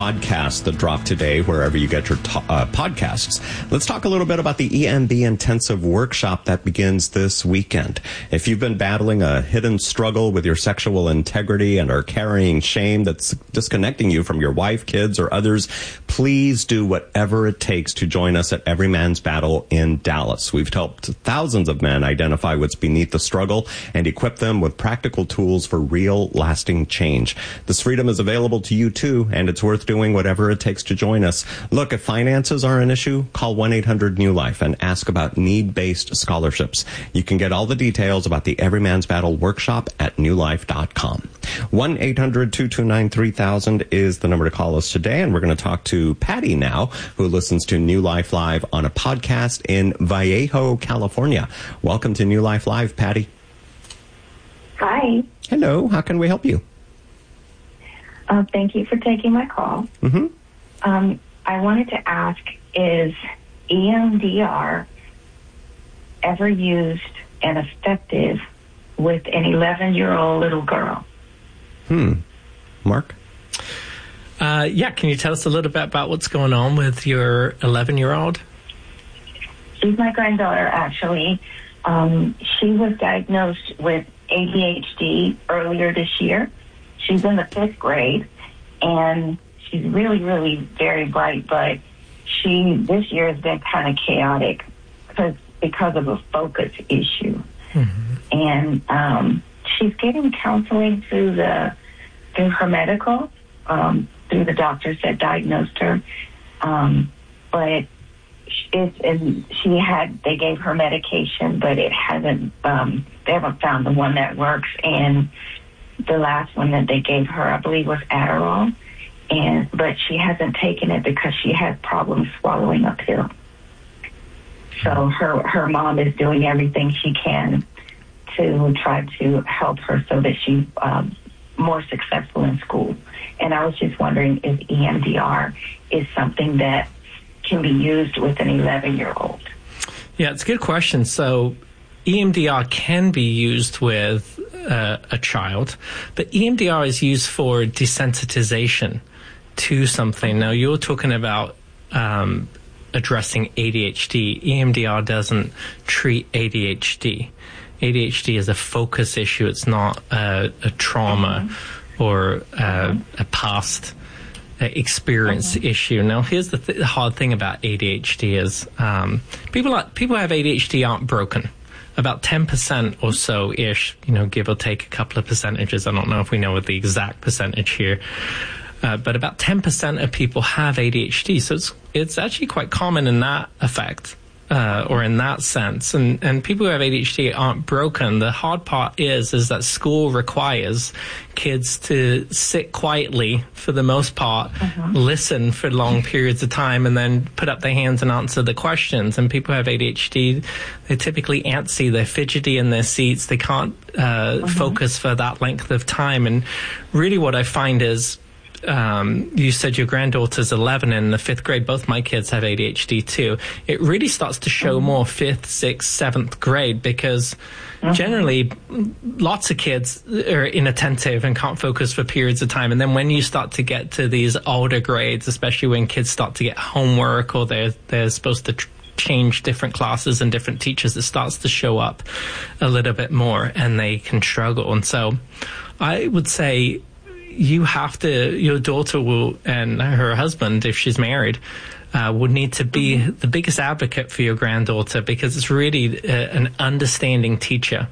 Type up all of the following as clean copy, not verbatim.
podcast that dropped today wherever you get your podcasts. Let's talk a little bit about the EMD Intensive Workshop that begins this weekend. If you've been battling a hidden struggle with your sexual integrity and are carrying shame that's disconnecting you from your wife, kids, or others, please do whatever it takes to join us at Every Man's Battle in Dallas. We've helped thousands of men identify what's beneath the struggle and equip them with practical tools for real, lasting change. This freedom is available to you too, and it's worth doing whatever it takes to join us. Look, if finances are an issue, call 1-800-NEW-LIFE and ask about need-based scholarships. You can get all the details about the Every Man's Battle workshop at newlife.com. 1-800-229-3000 is the number to call us today, and we're going to talk to Patty now, who listens to New Life Live on a podcast in Vallejo, California. Welcome to New Life Live, Patty. Hi. Hello. How can we help you? Thank you for taking my call. Mm-hmm. I wanted to ask, is EMDR ever used and effective with an 11-year-old little girl? Mark? Yeah, can you tell us a little bit about what's going on with your 11-year-old? She's my granddaughter, actually. She was diagnosed with ADHD earlier this year. She's in the 5th grade, and she's really, really very bright, but this year has been kind of chaotic because of a focus issue. Mm-hmm. And she's getting counseling through her medical, through the doctors that diagnosed her. But they gave her medication, but it hasn't, they haven't found the one that works. And the last one that they gave her, I believe, was Adderall. But she hasn't taken it because she had problems swallowing a pill. So her mom is doing everything she can to try to help her so that she's more successful in school. And I was just wondering if EMDR is something that can be used with an 11-year-old. Yeah, it's a good question. So EMDR can be used with a child, but EMDR is used for desensitization to something. Now, you're talking about addressing ADHD. EMDR doesn't treat ADHD. ADHD is a focus issue. It's not a trauma or a past experience issue. Now, here's the hard thing about ADHD is people who have ADHD aren't broken. About 10% or so-ish, give or take a couple of percentages. I don't know if we know the exact percentage here. But about 10% of people have ADHD. So it's actually quite common in that effect, or in that sense. And people who have ADHD aren't broken. The hard part is that school requires kids to sit quietly for the most part, listen for long periods of time, and then put up their hands and answer the questions. And people who have ADHD, they're typically antsy, they're fidgety in their seats, they can't focus for that length of time. And really what I find is, you said your granddaughter's 11 in the 5th grade. Both my kids have ADHD too. It really starts to show more 5th, 6th, 7th grade because generally lots of kids are inattentive and can't focus for periods of time. And then when you start to get to these older grades, especially when kids start to get homework or they're supposed to change different classes and different teachers, it starts to show up a little bit more and they can struggle. And so I would say your daughter will, and her husband, if she's married, would need to be the biggest advocate for your granddaughter because it's really an understanding teacher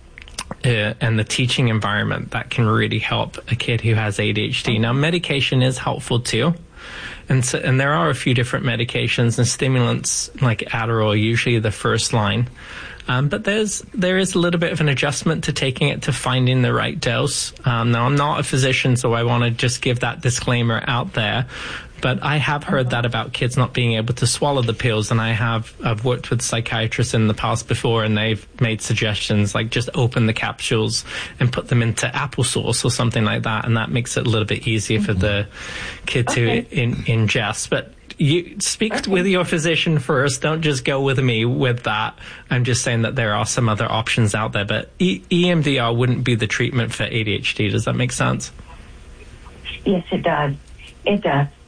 and the teaching environment that can really help a kid who has ADHD. Now, medication is helpful too. And there are a few different medications and stimulants like Adderall are usually the first line. But there is a little bit of an adjustment to taking it to finding the right dose. Now, I'm not a physician, so I want to just give that disclaimer out there. But I have heard that about kids not being able to swallow the pills, and I've worked with psychiatrists in the past before, and they've made suggestions like just open the capsules and put them into applesauce or something like that, and that makes it a little bit easier for the kid to ingest. But you speak with your physician first. Don't just go with me with that. I'm just saying that there are some other options out there, but EMDR wouldn't be the treatment for ADHD. Does that make sense? Yes, it does. It does.